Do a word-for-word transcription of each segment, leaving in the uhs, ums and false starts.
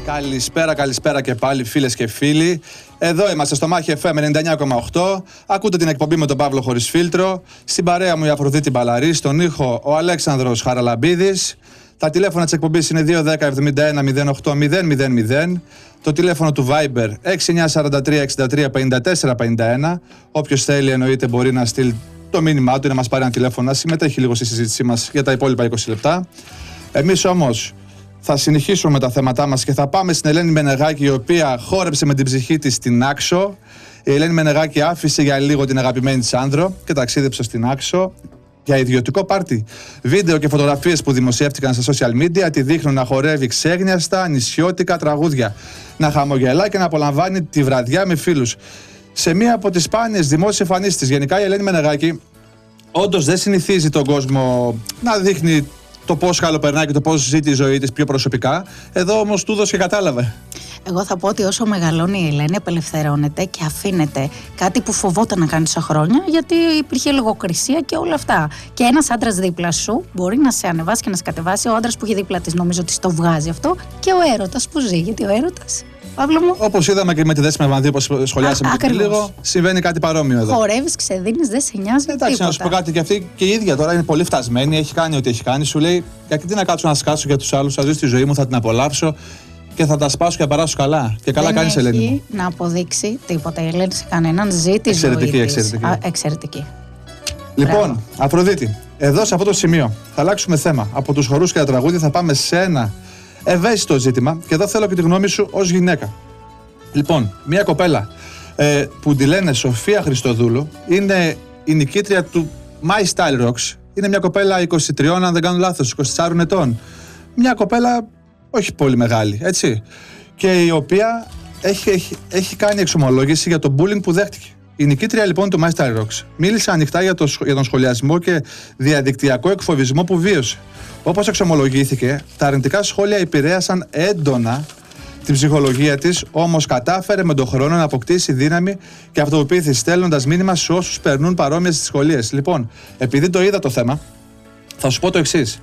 Καλησπέρα, καλησπέρα και πάλι φίλες και φίλοι. Εδώ είμαστε στο Μάχη εφ εμ ενενήντα εννιά κόμμα οκτώ. Ακούτε την εκπομπή με τον Παύλο χωρίς φίλτρο. Στην παρέα μου η Αφροδίτη Μπαλαρή, στον ήχο ο Αλέξανδρος Χαραλαμπίδης. Τα τηλέφωνα της εκπομπής είναι δύο ένα μηδέν εβδομήντα ένα μηδέν οκτώ μηδέν μηδέν μηδέν. Το τηλέφωνο του Viber έξι εννιά τέσσερα τρία εξήντα τρία πενήντα τέσσερα πενήντα ένα. Όποιος θέλει εννοείται μπορεί να στείλει το μήνυμά του, να μας πάρει ένα τηλέφωνο, να συμμετέχει λίγο στη συζήτησή μας για τα υπόλοιπα είκοσι λεπτά. Εμείς όμως θα συνεχίσουμε με τα θέματά μας και θα πάμε στην Ελένη Μενεγάκη, η οποία χόρεψε με την ψυχή της στην Άξο. Η Ελένη Μενεγάκη άφησε για λίγο την αγαπημένη της Άνδρο και ταξίδεψε στην Άξο για ιδιωτικό πάρτι. Βίντεο και φωτογραφίες που δημοσιεύτηκαν στα social media τη δείχνουν να χορεύει ξέγνιαστα, νησιώτικα τραγούδια, να χαμογελά και να απολαμβάνει τη βραδιά με φίλους. Σε μία από τις σπάνιες δημόσιες εμφανίσεις της, γενικά η Ελένη Μενεγάκη όντως δεν συνηθίζει τον κόσμο να δείχνει το πώς καλοπερνάει και το πώς ζει τη ζωή της πιο προσωπικά. Εδώ όμως του έδωσε και κατάλαβε. Εγώ θα πω ότι όσο μεγαλώνει η Ελένη, απελευθερώνεται και αφήνεται κάτι που φοβόταν να κάνει τόσα χρόνια, γιατί υπήρχε λογοκρισία και όλα αυτά. Και ένας άντρας δίπλα σου μπορεί να σε ανεβάσει και να σε κατεβάσει. Ο άντρας που έχει δίπλα της νομίζω ότι το βγάζει αυτό. Και ο έρωτας που ζει. Γιατί ο έρωτας, Παύλο μου. Όπως είδαμε και με τη Δέσποινα Βανδύ, όπως σχολιάσαμε πριν λίγο, συμβαίνει κάτι παρόμοιο εδώ. Χορεύεις, ξεδίνεις, δεν σε νοιάζει. Εντάξει, τίποτα. Να σου πω κάτι, και αυτή και η ίδια τώρα είναι πολύ φτασμένη, έχει κάνει ό,τι έχει κάνει. Σου λέει, γιατί να κάτσω να σκάσω για τους άλλους, θα ζήσω τη ζωή μου, θα την απολαύσω και θα τα σπάσω και θα περάσω καλά. Και καλά κάνεις, Ελένη. Δεν έχει να αποδείξει τίποτα η Ελένη σε κανέναν, ζει τη ζωή της. Εξαιρετική. Α, εξαιρετική. Λοιπόν, Μπράβο. Αφροδίτη, εδώ σε αυτό το σημείο θα αλλάξουμε θέμα. Από τους χορούς και τα τραγούδια θα πάμε σε ένα ευαίσθητο ζήτημα και εδώ θέλω και τη γνώμη σου ως γυναίκα. Λοιπόν, μια κοπέλα ε, που τη λένε Σοφία Χριστοδούλου είναι η νικήτρια του My Style Rocks. Είναι μια κοπέλα είκοσι τριών, αν δεν κάνω λάθος, είκοσι τεσσάρων ετών. Μια κοπέλα όχι πολύ μεγάλη, έτσι. Και η οποία έχει, έχει, έχει κάνει εξομολόγηση για το bullying που δέχτηκε. Η νικήτρια λοιπόν του My Style Rocks μίλησε ανοιχτά για, το, για τον σχολιασμό και διαδικτυακό εκφοβισμό που βίωσε. Όπως εξομολογήθηκε, τα αρνητικά σχόλια επηρέασαν έντονα την ψυχολογία της, όμως κατάφερε με τον χρόνο να αποκτήσει δύναμη και αυτοπεποίθηση, στέλνοντας μήνυμα σε όσους περνούν παρόμοιες σχολίες. Λοιπόν, επειδή το είδα το θέμα, θα σου πω το εξής.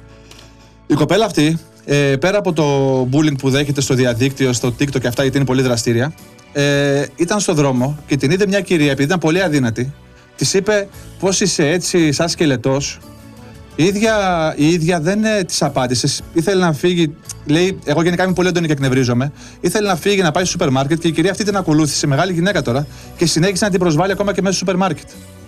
Η κοπέλα αυτή, ε, πέρα από το bullying που δέχεται στο διαδίκτυο, στο TikTok και αυτά, γιατί είναι πολύ δραστήρια, ε, ήταν στο δρόμο και την είδε μια κυρία, επειδή ήταν πολύ αδύνατη, της είπε πώς είσαι έτσι σαν σκελετός. Η ίδια, η ίδια δεν ε, της απάντησε. Ήθελε να φύγει. Λέει: εγώ γενικά είμαι πολύ έντονη και εκνευρίζομαι. Ήθελε να φύγει, να πάει στο σούπερ μάρκετ και η κυρία αυτή την ακολούθησε, μεγάλη γυναίκα τώρα, και συνέχισε να την προσβάλλει ακόμα και μέσα στο σούπερ μάρκετ.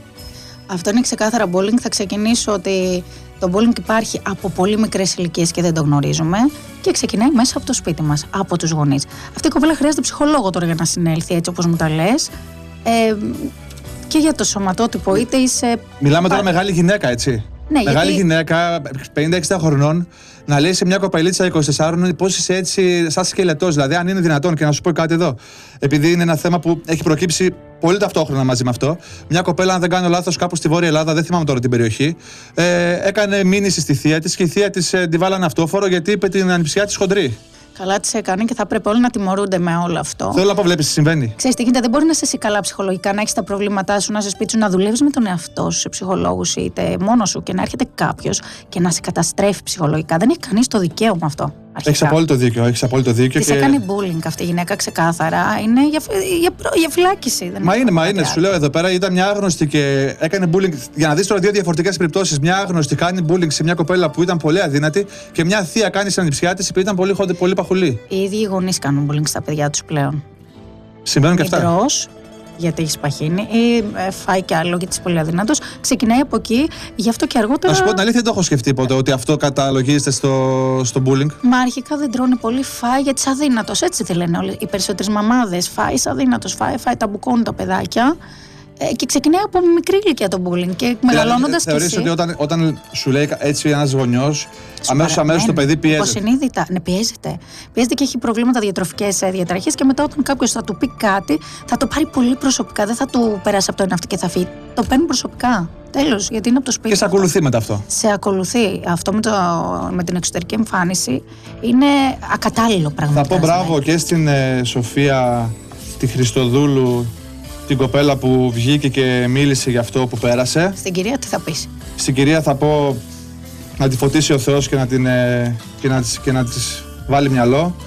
Αυτό είναι ξεκάθαρα bullying. Θα ξεκινήσω ότι το bullying υπάρχει από πολύ μικρές ηλικίες και δεν το γνωρίζουμε και ξεκινάει μέσα από το σπίτι μας, από τους γονείς. Αυτή η κοπέλα χρειάζεται ψυχολόγο τώρα για να συνέλθει, έτσι όπως μου τα λες. Ε, και για το σωματότυπο, είτε είσαι. Μιλάμε τώρα μεγάλη γυναίκα, έτσι. Ναι, μεγάλη γιατί... γυναίκα, πενήντα εξήντα χρονών, να λέει σε μια κοπελίτσα είκοσι τεσσάρων πώς είσαι έτσι σαν σκελετός. Δηλαδή, αν είναι δυνατόν, και να σου πω κάτι εδώ, επειδή είναι ένα θέμα που έχει προκύψει πολύ ταυτόχρονα μαζί με αυτό. Μια κοπέλα, αν δεν κάνω λάθος, κάπου στη Βόρεια Ελλάδα, δεν θυμάμαι τώρα την περιοχή, ε, έκανε μήνυση στη θεία της και η θεία της ε, τη βάλανε αυτόφορο γιατί είπε την ανιψιά της χοντρή. Καλά τις έκανε και θα πρέπει όλοι να τιμωρούνται με όλο αυτό. Θέλω να πω, βλέπεις τι συμβαίνει. Ξέρεις τι γίνεται, δεν μπορεί να είσαι εσύ καλά ψυχολογικά, να έχεις τα προβλήματά σου, να είσαι σπίτι σου, να δουλεύεις με τον εαυτό σου σε ψυχολόγους είτε μόνος σου και να έρχεται κάποιος και να σε καταστρέφει ψυχολογικά. Δεν έχει κανείς το δικαίωμα αυτό. Έχεις απόλυτο δίκιο. Έχεις απόλυτο δίκιο. Της και... έκανε bullying αυτή η γυναίκα, ξεκάθαρα. Είναι για, για, για φυλάκιση. Δεν μα είναι, μα είναι. Σου λέω εδώ πέρα ήταν μια άγνωστη και έκανε bullying. Για να δεις τώρα δύο διαφορετικές περιπτώσεις. Μια άγνωστη κάνει bullying σε μια κοπέλα που ήταν πολύ αδύνατη και μια θεία κάνει στην ανιψιά της που ήταν πολύ, πολύ παχουλή. Οι ίδιοι οι γονείς κάνουν bullying στα παιδιά τους πλέον. Συμβαίνουν και αυτά. Μητρός, γιατί έχει παχύνει, ή φάει κι άλλο γιατί είσαι πολύ αδυνατός. Ξεκινάει από εκεί, γι' αυτό και αργότερα. Να σου πω την αλήθεια, δεν το έχω σκεφτεί ποτέ ότι αυτό καταλογίζεται στο, στο bullying. Μα αρχικά δεν τρώνε πολύ, φάει γιατί είσαι αδύνατος. Έτσι δεν λένε όλοι οι περισσότερες μαμάδες. Φάει, είσαι αδύνατος, φάει, φάει, τα μπουκώνουν τα παιδάκια. Ε, και ξεκινάει από μικρή ηλικία το bullying και μεγαλώνοντας δηλαδή, κι εσύ. Θεωρείς ότι όταν, όταν σου λέει έτσι ένας γονιός, αμέσως αμέσως το παιδί πιέζεται. Υποσυνείδητα, ναι, πιέζεται. Πιέζεται και έχει προβλήματα διατροφικές διαταραχές και μετά όταν κάποιος θα του πει κάτι θα το πάρει πολύ προσωπικά. Δεν θα του περάσει από το ένα αυτό και θα φύγει. Το παίρνει προσωπικά. Τέλος, γιατί είναι από το σπίτι. Και σε ακολουθεί μετά αυτό. Σε ακολουθεί. Αυτό με, το, με την εξωτερική εμφάνιση είναι ακατάλληλο πραγματικά. Θα πω μπράβο και στην ε, Σοφία τη Χριστοδούλου, την κοπέλα που βγήκε και μίλησε για αυτό που πέρασε. Στην κυρία τι θα πεις? Στην κυρία θα πω να τη φωτίσει ο Θεός και να, την, ε, και να, της, και να της βάλει μυαλό.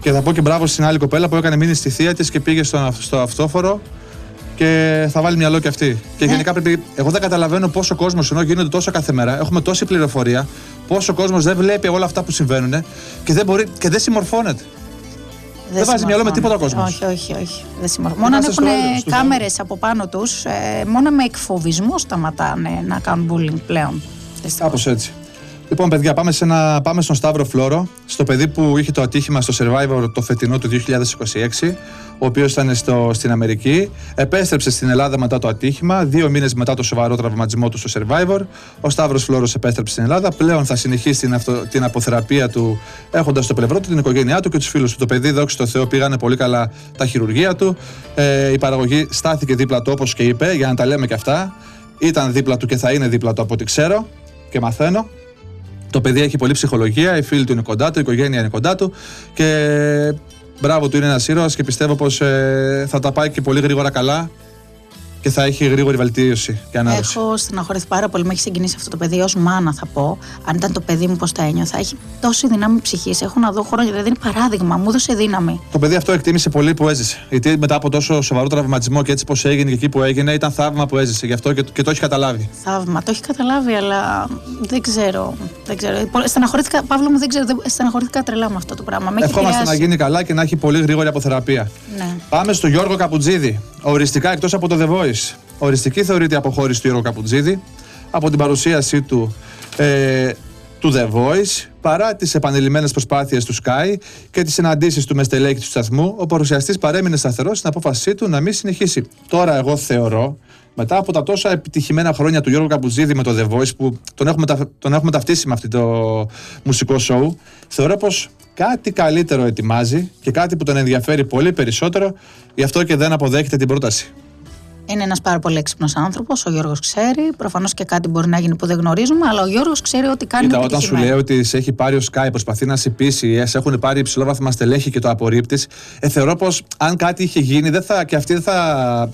Και θα πω και μπράβο στην άλλη κοπέλα που έκανε μείνει στη θεία της και πήγε στο, στο αυτόφορο και θα βάλει μυαλό και αυτή. Και Ναι. γενικά πρέπει. Εγώ δεν καταλαβαίνω πόσο κόσμος, ενώ γίνονται τόσο κάθε μέρα, έχουμε τόση πληροφορία, πόσο κόσμος δεν βλέπει όλα αυτά που συμβαίνουν και δεν, μπορεί, και δεν συμμορφώνεται. Δεν βάζει μυαλό με τίποτα ο κόσμος. Όχι, όχι, όχι. Δεν συμμορφώνεται. Μόνο αν Είμαστε έχουν στο- κάμερες από πάνω τους, ε, μόνο με εκφοβισμό σταματάνε να κάνουν bullying πλέον. Δυστυχώς. Κάπως έτσι. Λοιπόν, παιδιά, πάμε, σε ένα, πάμε στον Σταύρο Φλόρο, στο παιδί που είχε το ατύχημα στο Survivor το φετινό του δύο χιλιάδες είκοσι έξι, ο οποίος ήταν στο, στην Αμερική, επέστρεψε στην Ελλάδα μετά το ατύχημα, δύο μήνες μετά το σοβαρό τραυματισμό του στο Survivor. Ο Σταύρος Φλόρος επέστρεψε στην Ελλάδα, πλέον θα συνεχίσει την, αυτο, την αποθεραπεία του, έχοντας στο πλευρό του την οικογένειά του και τους φίλους του. Το παιδί, δόξα τω Θεώ, πήγανε πολύ καλά τα χειρουργεία του. Ε, η παραγωγή στάθηκε δίπλα του, όπως και είπε, για να τα λέμε και αυτά. Ήταν δίπλα του και θα είναι δίπλα του από ό,τι ξέρω και μαθαίνω. Το παιδί έχει πολλή ψυχολογία, οι φίλοι του είναι κοντά του, η οικογένεια είναι κοντά του και μπράβο του, είναι ένας ήρωας και πιστεύω πως ε, θα τα πάει και πολύ γρήγορα καλά και θα έχει γρήγορη βελτίωση και ανάρρωση. Έχω στεναχωρηθεί πάρα πολύ. Με έχει συγκινήσει αυτό το παιδί ως μάνα, θα πω. Αν ήταν το παιδί μου, πώς θα ένιωθα. Έχει τόση δύναμη ψυχής. Έχω να δω χρόνια. Δηλαδή είναι παράδειγμα. Μου έδωσε δύναμη. Το παιδί αυτό εκτίμησε πολύ που έζησε. Γιατί μετά από τόσο σοβαρό τραυματισμό και έτσι πως έγινε και εκεί που έγινε, ήταν θαύμα που έζησε. Γι' αυτό και, και το έχει καταλάβει. Θαύμα. Το έχει καταλάβει, αλλά δεν ξέρω. Δεν ξέρω. Στεναχωρήθηκα, Παύλο μου, δεν ξέρω. Δεν, στεναχωρήθηκα τρελά με αυτό το πράγμα. Με έχει Ευχόμαστε επηρεάσει. να γίνει καλά και να έχει πολύ γρήγορη αποθεραπεία. Ναι. Πάμε στο Γιώργο Καπουτζίδη. Οριστικά εκτός από το The Voice. Οριστική θεωρείται η αποχώρηση του Γιώργου Καπουτζίδη από την παρουσίασή του ε, του The Voice, παρά τις επανειλημμένες προσπάθειες του Sky και τις συναντήσεις του με στελέχη του σταθμού. Ο παρουσιαστής παρέμεινε σταθερός στην απόφασή του να μην συνεχίσει. Τώρα, εγώ θεωρώ, μετά από τα τόσα επιτυχημένα χρόνια του Γιώργου Καπουτζίδη με το The Voice, που τον έχουμε, τα, τον έχουμε ταυτίσει με αυτό το μουσικό show, θεωρώ πως κάτι καλύτερο ετοιμάζει και κάτι που τον ενδιαφέρει πολύ περισσότερο, γι' αυτό και δεν αποδέχεται την πρόταση. Είναι ένας πάρα πολύ έξυπνος άνθρωπος. Ο Γιώργος ξέρει. Προφανώς και κάτι μπορεί να γίνει που δεν γνωρίζουμε, αλλά ο Γιώργος ξέρει ότι κάνει. Κοίτα, όταν σου λέει ότι σε έχει πάρει ο Sky, προσπαθεί να σε πείσει, σε έχουν πάρει υψηλόβαθμα στελέχη και το απορρίπτεις, ε, θεωρώ πως αν κάτι είχε γίνει, δεν θα, και αυτοί δεν θα.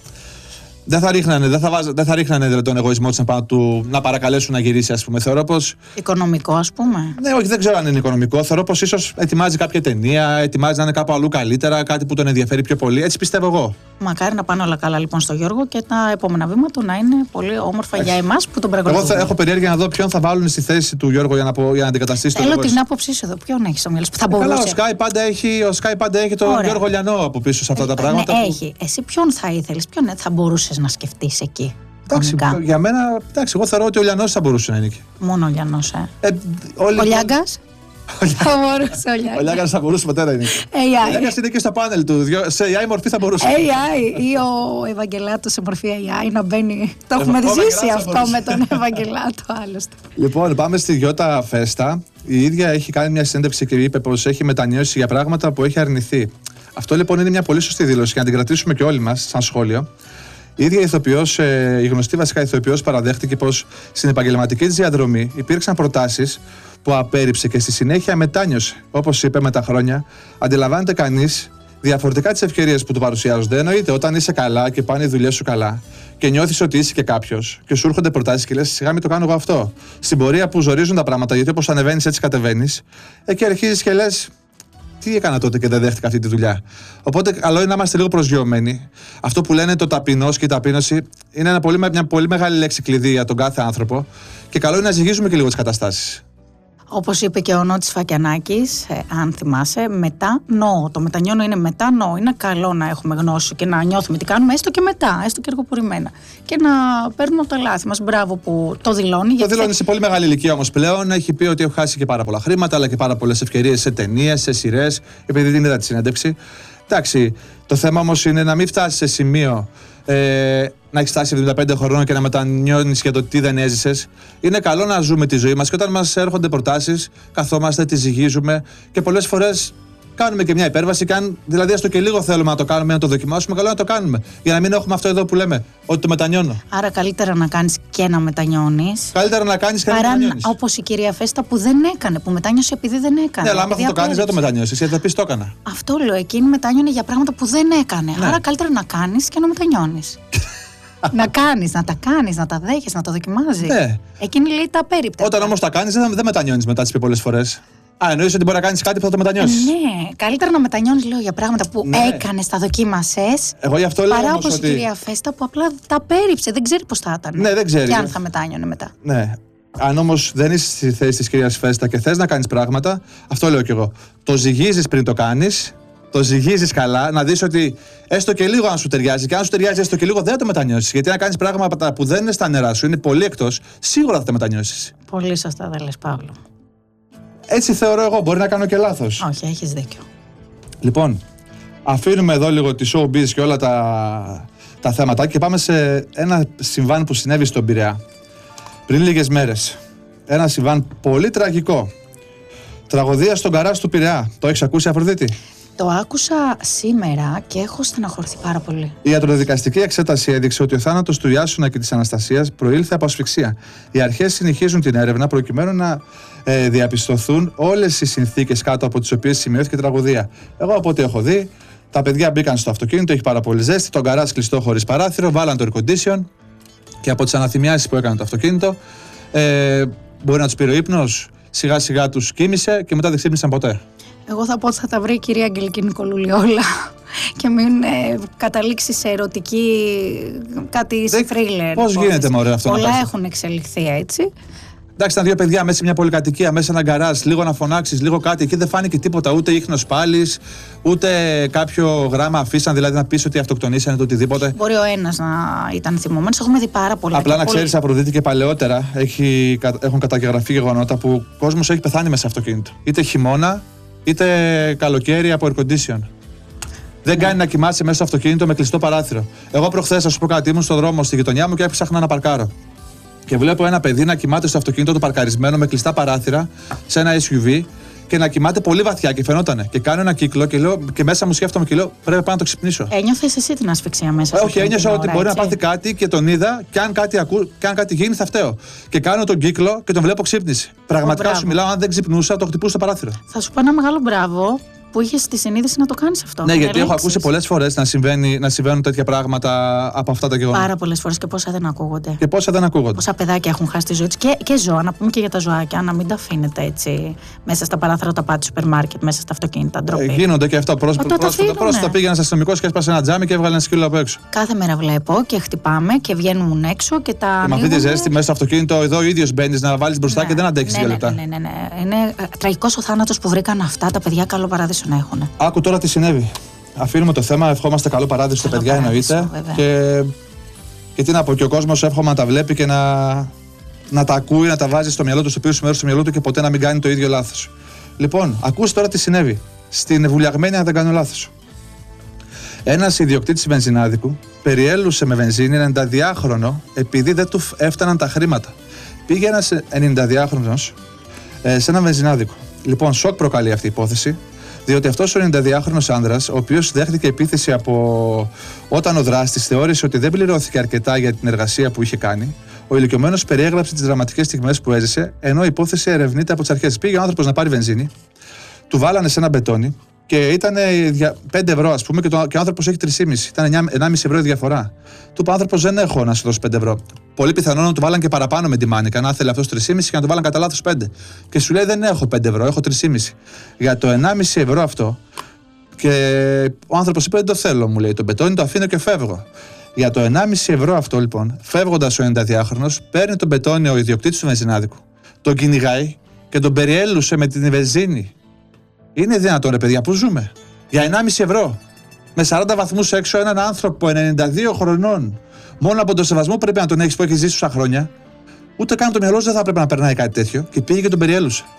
Δεν θα ρίχνανε, δεν θα, βάζα, δεν θα ρίχνανε δηλαδή, τον εγωισμό της να, του, να παρακαλέσουν να γυρίσει, ας πούμε. Θεωρώ πως. Οικονομικό, ας πούμε. Ναι, όχι, δεν ξέρω αν είναι οικονομικό. Θεωρώ πως ίσως ετοιμάζει κάποια ταινία, ετοιμάζει να είναι κάπου αλλού καλύτερα, κάτι που τον ενδιαφέρει πιο πολύ. Έτσι πιστεύω εγώ. Μακάρι να πάνε όλα καλά λοιπόν στο Γιώργο και τα επόμενα βήματα να είναι πολύ όμορφα για εμάς που τον Εγώ παρακολουθούμε. θα, έχω περιέργεια να δω ποιον θα βάλουν στη θέση του Γιώργου για να, πω, για να αντικαταστήσει τον Θέλω Γιώργο. την άποψή σου εδώ. Ποιον έχει στο μυαλό σου που θα Καλά, ο μπορούσε. Sky πάντα έχει, ο Sky πάντα έχει τον Ωραία. Γιώργο Λιανό από πίσω σε αυτά τα πράγματα. Ναι, που- έχει. Εσύ ποιον θα ήθελες, ποιον θα μπορούσες να σκεφτείς εκεί. Εντάξει, κανονικά? για μένα, εντάξει, εγώ θεωρώ ότι ο Λιανός θα μπορούσε να είναι εκεί. Μόνο ο Λιανός, ε. Ε, όλοι- Ο Λιάγκας. Θα μπορούσε ο Ο Λιάγκας. Λιάγκας θα μπορούσε πατέρα είναι εκεί. Ο έι άι. Λιάγκας είναι και στο πάνελ του. δυο- Σε έι άι μορφή θα μπορούσε. έι άι ή ο Ευαγγελάτος σε μορφή έι άι να μπαίνει. Το Ο έχουμε Ευαγγελάτος ζήσει θα αυτό μπορούσε. με τον Ευαγγελάτο άλλωστε. Λοιπόν, πάμε στη Γιώτα Φέστα. Η ίδια έχει κάνει μια συνέντευξη και είπε πως έχει μετανιώσει για πράγματα που έχει αρνηθεί. Αυτό λοιπόν είναι μια πολύ σωστή δήλωση και να την κρατήσουμε και όλοι μας σαν σχόλιο. Η ίδια ηθοποιός, ε, η γνωστή βασικά ηθοποιός, παραδέχτηκε πως στην επαγγελματική της διαδρομή υπήρξαν προτάσεις που απέρριψε και στη συνέχεια μετάνιωσε. Όπως είπε, με τα χρόνια αντιλαμβάνεται κανείς διαφορετικά τις ευκαιρίες που του παρουσιάζονται. Εννοείται, όταν είσαι καλά και πάνε οι δουλειές σου καλά και νιώθεις ότι είσαι και κάποιος και σου έρχονται προτάσεις και λες σιγά μην το κάνω εγώ αυτό. Στην πορεία που ζορίζουν τα πράγματα, γιατί όπως ανεβαίνεις έτσι κατεβαίνεις, εκεί αρχίζεις και λες. Τι έκανα τότε και δεν δέχτηκα αυτή τη δουλειά. Οπότε, καλό είναι να είμαστε λίγο προσγειωμένοι. Αυτό που λένε το ταπεινός και η ταπείνωση είναι ένα πολύ, μια πολύ μεγάλη λέξη κλειδί για τον κάθε άνθρωπο. Και καλό είναι να ζυγίζουμε και λίγο τις καταστάσεις. Όπως είπε και ο Νότης Φακιανάκης, ε, αν θυμάσαι, μετά νο. Το μετανιώνω είναι μετά νο. Είναι καλό να έχουμε γνώση και να νιώθουμε τι κάνουμε, έστω και μετά, έστω και αργοπορημένα. Και να παίρνουμε από τα λάθη μας. Μπράβο που το δηλώνει. Το γιατί δηλώνει θα- σε πολύ μεγάλη ηλικία όμως πλέον. Έχει πει ότι έχω χάσει και πάρα πολλά χρήματα, αλλά και πάρα πολλές ευκαιρίες σε ταινίες, σε σειρές, επειδή δεν είδα τη συνέντευξη. Εντάξει, το θέμα όμως είναι να μην φτάσει σε σημείο ε, να έχει φτάσει εβδομήντα πέντε χρονών και να μετανιώνεις για το τι δεν έζησες. Είναι καλό να ζούμε τη ζωή μας και όταν μας έρχονται προτάσεις, καθόμαστε, τις ζυγίζουμε και πολλές φορές κάνουμε και μια υπέρβαση. Και αν, δηλαδή, έστω και λίγο θέλουμε να το κάνουμε, να το δοκιμάσουμε, καλό να το κάνουμε. Για να μην έχουμε αυτό εδώ που λέμε, ότι το μετανιώνω. Άρα καλύτερα να κάνεις και να μετανιώνεις. Καλύτερα να κάνεις και να Παρά μετανιώνεις. όπως η κυρία Φέστα που δεν έκανε, που μετάνιωσε επειδή δεν έκανε. Ναι, αλλά άμα επειδή αυτό το κάνεις, δεν το απέρριψε. μετανιώσεις. Γιατί θα πεις το έκανα. Αυτό λέω, εκείνη μετάνιωνε για πράγματα που δεν έκανε. Ναι. Άρα καλύτερα να κάνεις και να μετανιώνεις. να κάνεις, να τα κάνεις, να τα δέχεις, να το δοκιμάζεις. Ναι. Εκείνη λέει τα απέριπτα. Όταν όμως τα κάνεις, δεν, δεν μετανιώνεις μετά τις πιο πολλές φορές. Α, εννοείς ότι μπορεί να κάνεις κάτι που θα το μετανιώσεις. Ναι, καλύτερα να μετανιώνεις, λέω, για πράγματα που Ναι. έκανες, τα δοκίμασες. Εγώ γι' αυτό λέω Παρά όμως όπως ότι... η κυρία Φέστα που απλά τα πέριψε, δεν ξέρει πώς θα ήταν. Ναι, δεν ξέρει. Και αν θα μετάνιωνε μετά. Ναι. Αν όμως δεν είσαι στη θέση της κυρίας Φέστα και θες να κάνεις πράγματα, αυτό λέω κι εγώ. Το ζυγίζεις πριν το κάνεις, το ζυγίζεις καλά, να δεις ότι έστω και λίγο αν σου ταιριάζει. Και αν σου ταιριάζει έστω και λίγο, δεν θα το μετανιώσεις. Γιατί αν κάνεις πράγματα που δεν είναι στα νερά σου, είναι πολύ εκτός, σίγουρα θα τα μετανιώσεις. Πολύ σωστά τα λες, Παύλο. Έτσι θεωρώ εγώ. Μπορεί να κάνω και λάθος. Όχι, έχεις δίκιο. Λοιπόν, αφήνουμε εδώ λίγο τη showbiz και όλα τα, τα θέματα και πάμε σε ένα συμβάν που συνέβη στον Πειραιά πριν λίγες μέρες. Ένα συμβάν πολύ τραγικό. Τραγωδία στον γκαράζ του Πειραιά. Το έχεις ακούσει, Αφροδίτη? Το άκουσα σήμερα και έχω στεναχωρηθεί πάρα πολύ. Η ιατροδικαστική εξέταση έδειξε ότι ο θάνατος του Ιάσουνα και της Αναστασίας προήλθε από ασφυξία. Οι αρχές συνεχίζουν την έρευνα προκειμένου να ε, διαπιστωθούν όλες οι συνθήκες κάτω από τις οποίες σημειώθηκε η τραγωδία. Εγώ από ό,τι έχω δει, τα παιδιά μπήκαν στο αυτοκίνητο, έχει πάρα πολύ ζέστη, το γκαράζ κλειστό χωρίς παράθυρο, βάλαν το air condition και από τις αναθυμιάσεις που έκανε το αυτοκίνητο, ε, μπορεί να τους πήρε ο ύπνος, σιγά σιγά τους κοίμησε και μετά δεν ξύπνησαν ποτέ. Εγώ θα πω ότι θα τα βρει η κυρία Αγγελική Νικολούλη όλα και μην ε, καταλήξει σε ερωτική, κάτι σε θρίλερ. Πώς γίνεται μωρέ αυτό? Πολλά να πας? έχουν εξελιχθεί έτσι. Εντάξει, ήταν δύο παιδιά μέσα σε μια πολυκατοικία, μέσα σε ένα γκαράζ, λίγο να φωνάξεις, λίγο κάτι. Εκεί δεν φάνηκε τίποτα, ούτε ίχνος πάλης, ούτε κάποιο γράμμα αφήσαν, δηλαδή να πεις ότι αυτοκτονήσανε το οτιδήποτε. Μπορεί ο ένας να ήταν θυμωμένος, έχουμε δει πάρα πολλά. Απλά και να πολύ... ξέρεις, Αφροδίτη, και παλαιότερα έχει, έχουν καταγραφεί γεγονότα που ο κόσμος έχει πεθάνει μέσα σε αυτοκίνητο. Είτε χειμώνα, είτε καλοκαίρι από air condition. Δεν κάνει να κοιμάσαι μέσα στο αυτοκίνητο με κλειστό παράθυρο. Εγώ προχθές, θα σου πω κάτι, ήμουν στον δρόμο στη γειτονιά μου και έψαχνα να παρκάρω. Και βλέπω ένα παιδί να κοιμάται στο αυτοκίνητο του παρκαρισμένο με κλειστά παράθυρα σε ένα ες γιου βι και να κοιμάται πολύ βαθιά και φαινότανε. Και κάνω ένα κύκλο και, λέω, και μέσα μου σκέφτομαι και λέω: πρέπει να πάω να το ξυπνήσω. Ένιωθες εσύ την ασφυξία μέσα? Ε, όχι, ένιωσα ότι μπορεί έτσι να πάθει κάτι και τον είδα και αν κάτι, ακού, και αν κάτι γίνει θα φταίω. Και κάνω τον κύκλο και τον βλέπω ξύπνηση. Πραγματικά σου μιλάω, αν δεν ξυπνούσα, το χτυπούσα στο παράθυρο. Θα σου πω ένα μεγάλο μπράβο που είχες τη συνείδηση να το κάνεις αυτό. Ναι, γιατί έχω Ελέξεις. ακούσει πολλές φορές να, να συμβαίνουν τέτοια πράγματα από αυτά τα γεγονότα. Πάρα πολλές φορές και πόσα δεν ακούγονται. Και πόσα δεν ακούγονται. Πόσα παιδάκια έχουν χάσει τη ζωή τους και, και ζώα. Να πούμε και για τα ζωάκια, να μην τα αφήνετε έτσι μέσα στα παράθυρα τα πάτη σούπερ μάρκετ, μέσα στα αυτοκίνητα. Ντροπή. Ε, γίνονται και αυτά. Πρόσφατα, πρόσφατα, πρόσφατα πήγε ένας αστυνομικός και έσπασε ένα τζάμι και έβγαλε ένα σκύλο από έξω. Κάθε μέρα βλέπω και χτυπάμε και βγαίνουν έξω και τα. Και με αυτή τη ζέστη μέσα στο αυτοκίνητο, εδώ ο ίδιος μπαίνεις να βάλεις μπροστά ναι, και δεν αντέχεις ναι, δύο λεπτά. Ναι, ναι, ναι, ναι. Είναι τραγικός ο θάνατος που βρήκαν αυτά τα παιδιά. Καλό παράδεισο να έχουν. Άκου τώρα τι συνέβη. Αφήνουμε το θέμα, ευχόμαστε καλό παράδεισο στα παιδιά, εννοείται. Και, και τι να πω, και ο κόσμος εύχομαι να τα βλέπει και να, να τα ακούει, να τα βάζει στο μυαλό του, στο πίσω μέρος του μυαλού του και ποτέ να μην κάνει το ίδιο λάθος. Λοιπόν, ακούστε τώρα τι συνέβη. Στην Βουλιαγμένη, αν δεν κάνω λάθος. Ένας ιδιοκτήτης βενζινάδικου περιέλουσε με βενζίνη ενενηνταδυάχρονο επειδή δεν του έφταναν τα χρήματα. Πήγε ένας ενενηνταδυάχρονος ε, σε ένα βενζινάδικο. Λοιπόν, σοκ προκαλεί αυτή η υπόθεση. Διότι αυτός ο ενενηνταδυάχρονος άνδρας, ο οποίος δέχτηκε επίθεση από όταν ο δράστης θεώρησε ότι δεν πληρώθηκε αρκετά για την εργασία που είχε κάνει, ο ηλικιωμένος περιέγραψε τις δραματικές στιγμές που έζησε, ενώ η υπόθεση ερευνείται από τις αρχές. Πήγε ο άνθρωπος να πάρει βενζίνη, του βάλανε σε ένα μπετόνι και ήταν πέντε ευρώ, ας πούμε, και, το, και ο άνθρωπος έχει τρία κόμμα πέντε. Ήταν ενάμιση ευρώ η διαφορά. Του είπε ο άνθρωπος: δεν έχω να σου δώσω πέντε ευρώ. Πολύ πιθανό να του βάλαν και παραπάνω με τη μάνικα. Να ήθελε αυτός τρία κόμμα πέντε και να του βάλαν κατά λάθος πέντε. Και σου λέει: δεν έχω πέντε ευρώ, έχω τρία κόμμα πέντε. Για το ενάμιση ευρώ αυτό. Και ο άνθρωπος είπε: δεν το θέλω, μου λέει. Το μπετόνι το αφήνω και φεύγω. Για το ενάμιση ευρώ αυτό, λοιπόν, φεύγοντας ο ενενηνταδυάχρονος, παίρνει τον μπετόνι ο ιδιοκτήτης του βενζινάδικου, τον κυνηγάει και τον περιέλουσε με την βενζίνη. Είναι δυνατόν, ρε παιδιά, πού ζούμε? Για ενάμιση ευρώ. Με σαράντα βαθμούς έξω, έναν άνθρωπο ενενήντα δύο χρονών. Μόνο από τον σεβασμό πρέπει να τον έχεις που έχει ζήσει τόσα χρόνια. Ούτε καν το μυαλό δεν θα έπρεπε να περνάει κάτι τέτοιο. Και πήγε και τον περιέλουσε.